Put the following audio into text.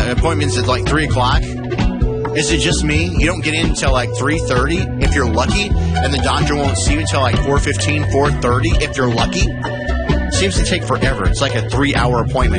appointment's at like 3 o'clock. Is it just me? You don't get in until like 3:30 if you're lucky, and the doctor won't see you until like 4:15, 4:30 if you're lucky? Seems to take forever. It's like a 3-hour appointment.